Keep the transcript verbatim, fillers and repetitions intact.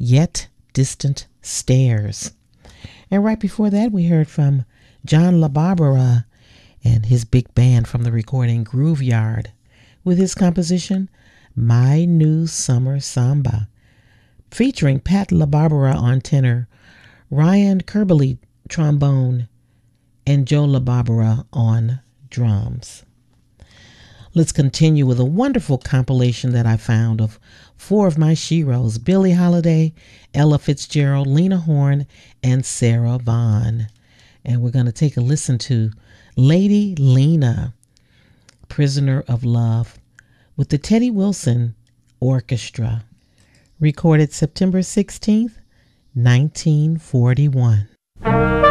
Yet Distant Stares. And right before that, we heard from John LaBarbera and his big band from the recording Grooveyard with his composition My New Summer Samba, featuring Pat LaBarbera on tenor, Ryan Kirbley trombone, and Joe LaBarbera on drums. Let's continue with a wonderful compilation that I found of four of my sheroes: Billie Holiday, Ella Fitzgerald, Lena Horne, and Sarah Vaughan. And we're going to take a listen to Lady Lena, Prisoner of Love, with the Teddy Wilson Orchestra, recorded September sixteenth, nineteen forty-one.